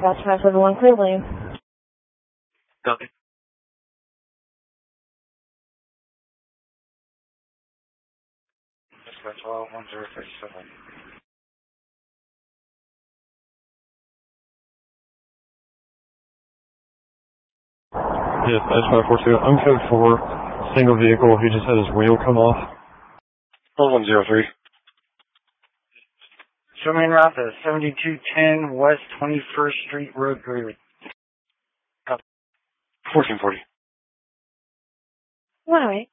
That's 571 clear lane. Copy. Dispatch 1037. Dispatch 542. I'm code 4. Single vehicle. He just had his wheel come off. 1103. Show me en route to 7210 West 21st Street Road, Greeley. 1440. 108.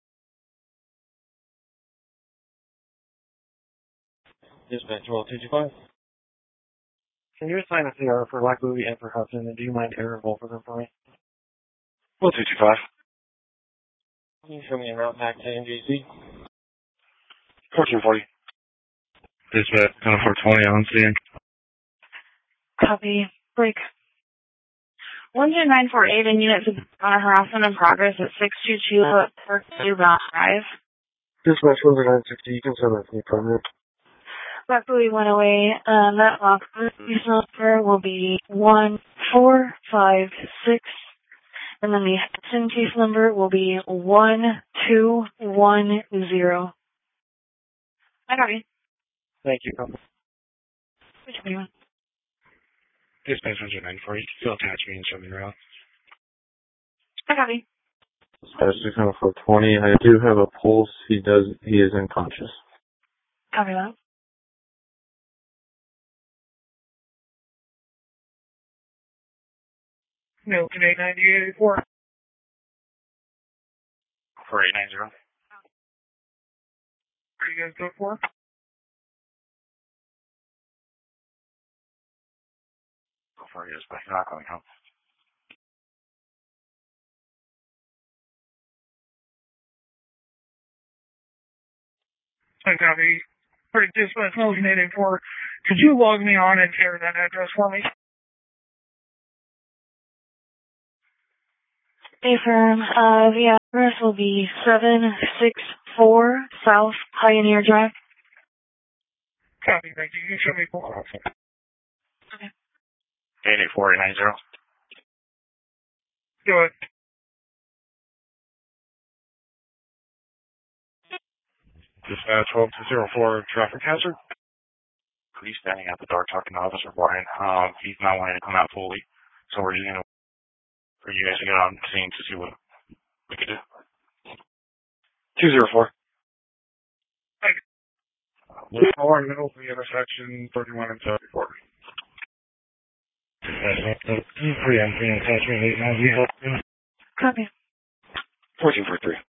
Dispatch 125. Can you assign a CR for Black Louie and for Hudson, and do you mind air both of them for me? 1225. Can you show me en route back to NGC? 1440. Dispatch 420 on scene. Copy. Break. 12948 in units on a harassment in progress at 622 Park Newbound Drive. Dispatch 10960, you can send that to me, permanent. Black Louie 108, that lock number will be 1456, and then the Hudson case number will be 1210. I got you. Thank you, Papa. Which one? Dispatch 10940. Still attach me and show me around. I got you. Dispatch 420. I do have a pulse. He is unconscious. Copy that. No, Canadian 9884. 4890. What do you guys go for? Go for it, but you're not going home. I copy. Pretty dispatch 10884. Could you log me on and share that address for me? Affirm. The address will be 764 South Pioneer Drive. Copy, thank you. You can show me for. Okay. 884890. Do it. Dispatch 12204, traffic hazard. Police standing at the door talking to Officer Brian. He's not wanting to come out fully, so we're just going to, for you guys to get on scene to see what we could do. 204. Thank you. Look forward, middle of the intersection, 31 and 74. Free entry attachment 890. Copy. 1443.